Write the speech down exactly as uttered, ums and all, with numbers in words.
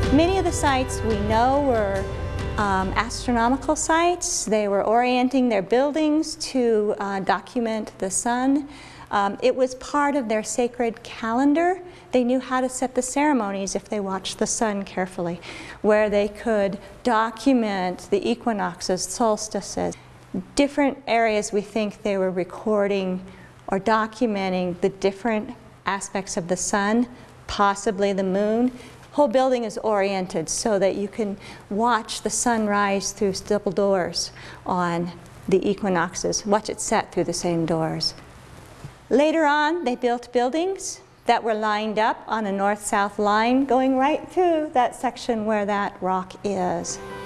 Many of the sites we know were um, astronomical sites. They were orienting their buildings to uh, document the sun. Um, it was part of their sacred calendar. They knew how to set the ceremonies if they watched the sun carefully, where they could document the equinoxes, solstices. Different areas we think they were recording or documenting the different aspects of the sun, possibly the moon. Whole building is oriented so that you can watch the sun rise through double doors on the equinoxes, watch it set through the same doors. Later on, they built buildings that were lined up on a north-south line going right through that section where that rock is.